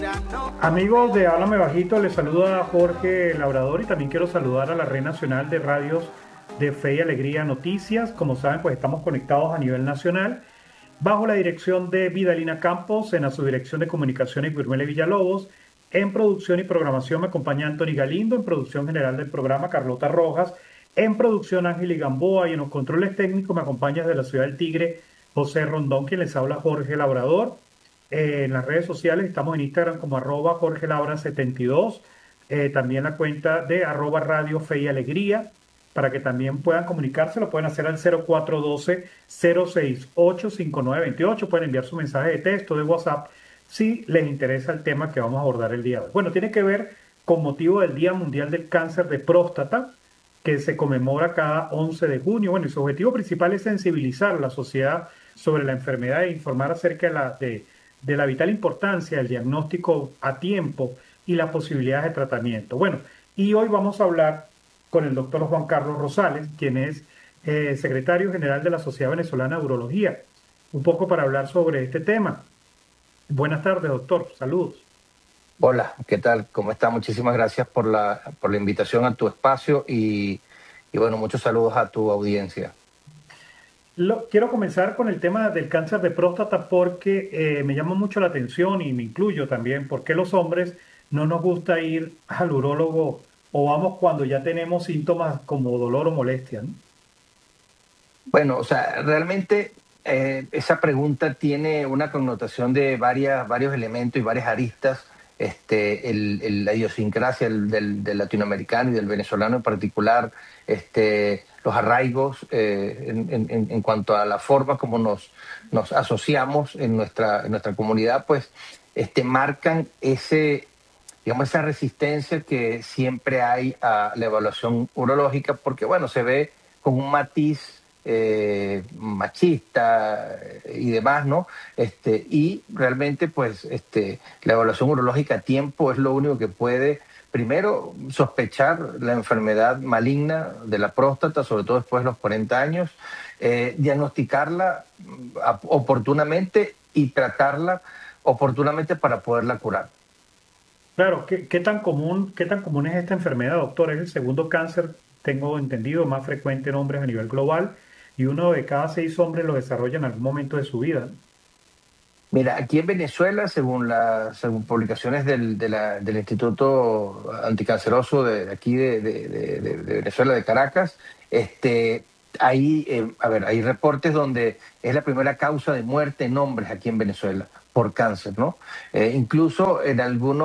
Amigos de Háblame Bajito, les saluda Jorge Labrador y también quiero saludar a la Red Nacional de Radios de Fe y Alegría Noticias. Como saben, pues estamos conectados a nivel nacional bajo la dirección de Vidalina Campos, en la subdirección de comunicaciones Guirmele Villalobos. En producción y programación me acompaña Anthony Galindo, en producción general del programa Carlota Rojas, en producción Ángel Gamboa y en los controles técnicos me acompaña desde la ciudad del Tigre José Rondón, quien les habla Jorge Labrador. En las redes sociales estamos en Instagram como arroba Jorge Labra 72, también la cuenta de arroba Radio Fe y Alegría, para que también puedan comunicarse, lo pueden hacer al 0412-068-5928, pueden enviar su mensaje de texto, de WhatsApp, si les interesa el tema que vamos a abordar el día de hoy. Bueno, tiene que ver con motivo del Día Mundial del Cáncer de Próstata, que se conmemora cada 11 de junio. Bueno, y su objetivo principal es sensibilizar a la sociedad sobre la enfermedad e informar acerca de la vital importancia del diagnóstico a tiempo y las posibilidades de tratamiento. Bueno, y hoy vamos a hablar con el doctor Juan Carlos Rosales, quien es secretario general de la Sociedad Venezolana de Urología, un poco para hablar sobre este tema. Buenas tardes, doctor. Saludos. Hola, ¿qué tal? ¿Cómo está? Muchísimas gracias por la invitación a tu espacio y bueno, muchos saludos a tu audiencia. Quiero comenzar con el tema del cáncer de próstata porque me llama mucho la atención y me incluyo también, porque los hombres no nos gusta ir al urólogo o vamos cuando ya tenemos síntomas como dolor o molestia, ¿no? Bueno, o sea, realmente esa pregunta tiene una connotación de varios elementos y varias aristas. La idiosincrasia del latinoamericano y del venezolano en particular, los arraigos en cuanto a la forma como nos asociamos en nuestra comunidad, pues marcan digamos, esa resistencia que siempre hay a la evaluación urológica, porque bueno, se ve con un matiz machista y demás, ¿no? Y realmente, pues, la evaluación urológica a tiempo es lo único que puede, primero, sospechar la enfermedad maligna de la próstata, sobre todo después de los 40 años, diagnosticarla oportunamente y tratarla oportunamente para poderla curar. Claro, qué tan común es esta enfermedad, doctor? Es el segundo cáncer, tengo entendido, más frecuente en hombres a nivel global y uno de cada 6 hombres lo desarrolla en algún momento de su vida. Mira, aquí en Venezuela, según publicaciones del Instituto Anticanceroso de aquí de Venezuela, de Caracas, hay reportes donde es la primera causa de muerte en hombres aquí en Venezuela por cáncer, ¿no? Incluso en algunos